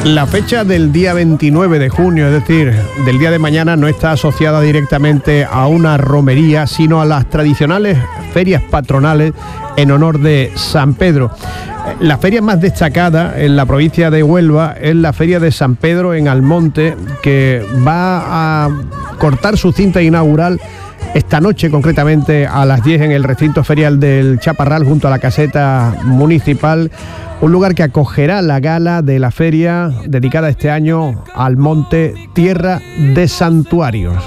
La fecha del día 29 de junio, es decir, del día de mañana, no está asociada directamente a una romería, sino a las tradicionales ferias patronales en honor de San Pedro. La feria más destacada en la provincia de Huelva es la Feria de San Pedro en Almonte, que va a cortar su cinta inaugural esta noche, concretamente a las 10 en el recinto ferial del Chaparral, junto a la caseta municipal, un lugar que acogerá la gala de la feria dedicada este año al monte Tierra de Santuarios.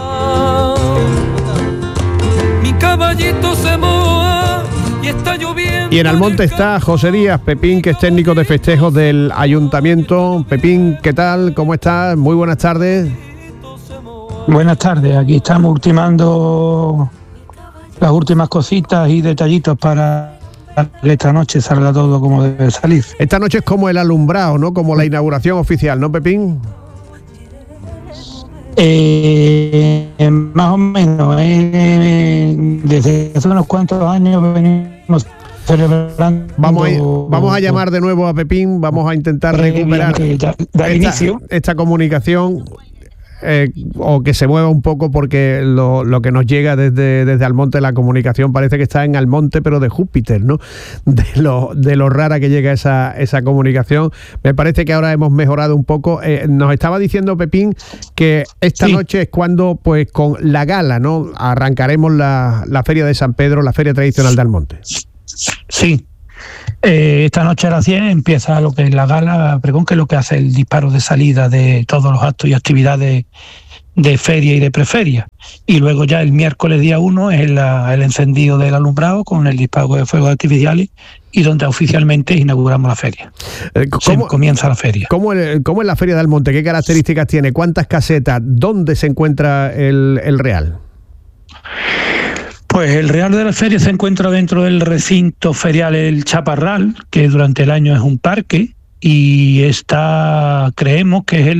Mi caballito se moja y está lloviendo. Y en Almonte está José Díaz Pepín, que es técnico de festejos del ayuntamiento. Pepín, ¿qué tal? ¿Cómo estás? Muy buenas tardes. Buenas tardes, aquí estamos ultimando las últimas cositas y detallitos para que esta noche salga todo como debe salir. Esta noche es como el alumbrado, ¿no? Como la inauguración oficial, ¿no, Pepín? Más o menos, desde hace unos cuantos años venimos celebrando. Vamos a llamar de nuevo a Pepín, vamos a intentar recuperar esta comunicación. O que se mueva un poco, porque lo que nos llega desde Almonte, la comunicación parece que está en Almonte, pero de Júpiter, ¿no? De lo rara que llega esa comunicación. Me parece que ahora hemos mejorado un poco. Nos estaba diciendo Pepín que esta noche es cuando, pues, con la gala, ¿no? Arrancaremos la Feria de San Pedro, la feria tradicional de Almonte. Sí. Esta noche a las 10 empieza lo que es la gala pregón, que es lo que hace el disparo de salida de todos los actos y actividades de feria y de preferia. Y luego ya el miércoles día 1 es el encendido del alumbrado con el disparo de fuegos artificiales, y donde oficialmente inauguramos la feria. Comienza la feria. ¿Cómo es la Feria de Almonte? ¿Qué características tiene? ¿Cuántas casetas? ¿Dónde se encuentra el Real? Pues el Real de la Feria se encuentra dentro del recinto ferial El Chaparral, que durante el año es un parque, y creemos que es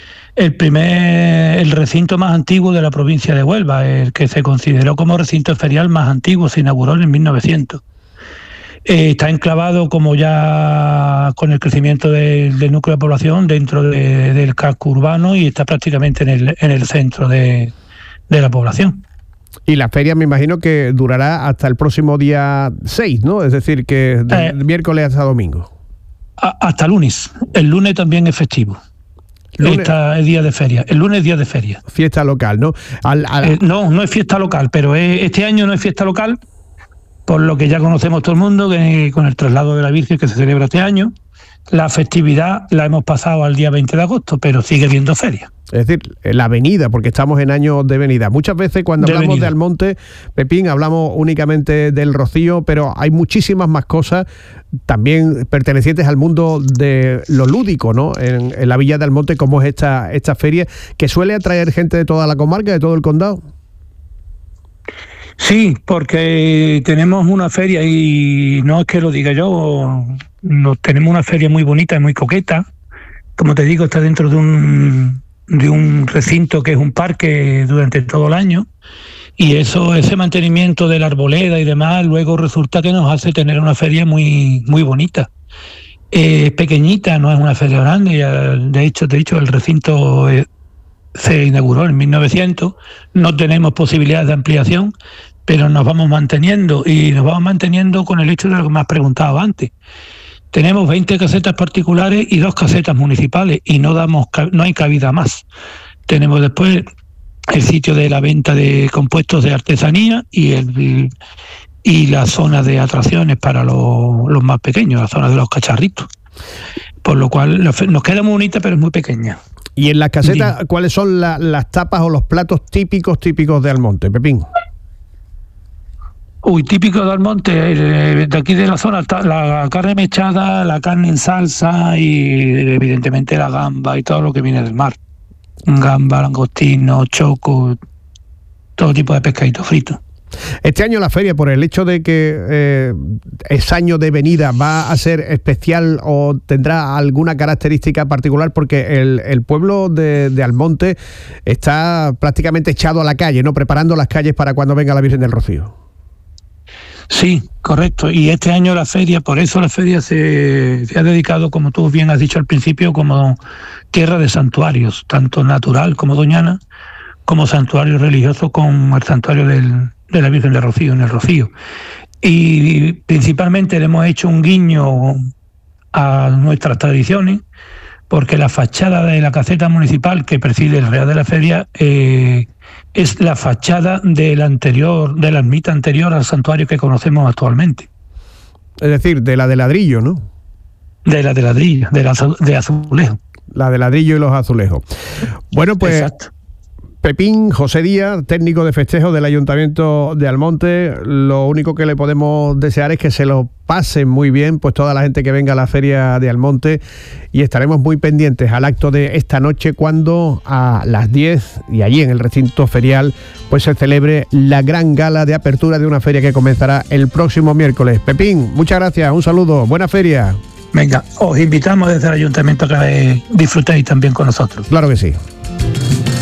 el recinto más antiguo de la provincia de Huelva, el que se consideró como recinto ferial más antiguo, se inauguró en 1900. Está enclavado, como ya con el crecimiento del núcleo de población, dentro del casco urbano, y está prácticamente en el centro de la población. Y la feria me imagino que durará hasta el próximo día 6, ¿no? Es decir, que de miércoles hasta domingo. Hasta lunes. El lunes también es festivo. Es día de feria. El lunes es día de feria. Fiesta local, ¿no? No es fiesta local, pero este año no es fiesta local, por lo que ya conocemos todo el mundo, que con el traslado de la Virgen que se celebra este año, la festividad la hemos pasado al día 20 de agosto, pero sigue habiendo feria. Es decir, la venida, porque estamos en año de venida. Muchas veces cuando hablamos de Almonte, Pepín, hablamos únicamente del Rocío, pero hay muchísimas más cosas también pertenecientes al mundo de lo lúdico, ¿no? En la villa de Almonte, como es esta feria, que suele atraer gente de toda la comarca, de todo el condado. Sí, porque tenemos una feria, y no es que lo diga yo, tenemos una feria muy bonita y muy coqueta. Como te digo, está dentro de un recinto que es un parque durante todo el año, y ese mantenimiento de la arboleda y demás luego resulta que nos hace tener una feria muy, muy bonita. Pequeñita, no es una feria grande. De hecho, el recinto se inauguró en 1900, no tenemos posibilidades de ampliación, pero nos vamos manteniendo, y nos vamos manteniendo con el hecho de lo que me has preguntado antes. Tenemos 20 casetas particulares y 2 casetas municipales, y no hay cabida más. Tenemos después el sitio de la venta de compuestos de artesanía y la zona de atracciones para los más pequeños, la zona de los cacharritos. Por lo cual nos queda muy bonita, pero es muy pequeña. ¿Y en las casetas cuáles son las tapas o los platos típicos de Almonte, Pepín? Típico de Almonte, de aquí de la zona, está la carne mechada, la carne en salsa y evidentemente la gamba y todo lo que viene del mar. Gamba, langostino, choco, todo tipo de pescadito frito. Este año la feria, por el hecho de que es año de venida, ¿va a ser especial o tendrá alguna característica particular? Porque el pueblo de Almonte está prácticamente echado a la calle, ¿no? Preparando las calles para cuando venga la Virgen del Rocío. Sí, correcto. Y este año la feria, por eso la feria se ha dedicado, como tú bien has dicho al principio, como tierra de santuarios, tanto natural como doñana, como santuario religioso, como el santuario de la Virgen de Rocío, en el Rocío. Y principalmente le hemos hecho un guiño a nuestras tradiciones, porque la fachada de la caseta municipal que preside el Real de la Feria es la fachada de la ermita anterior al santuario que conocemos actualmente. Es decir, de la de ladrillo, ¿no? De la de ladrillo, de azulejo. La de ladrillo y los azulejos. Bueno, pues exacto. Pepín José Díaz, técnico de festejo del Ayuntamiento de Almonte, lo único que le podemos desear es que se lo pasen muy bien, pues toda la gente que venga a la Feria de Almonte, y estaremos muy pendientes al acto de esta noche cuando a las 10 y allí en el recinto ferial pues se celebre la gran gala de apertura de una feria que comenzará el próximo miércoles. Pepín, muchas gracias, un saludo, buena feria. Venga, os invitamos desde el Ayuntamiento a que disfrutéis también con nosotros. Claro que sí.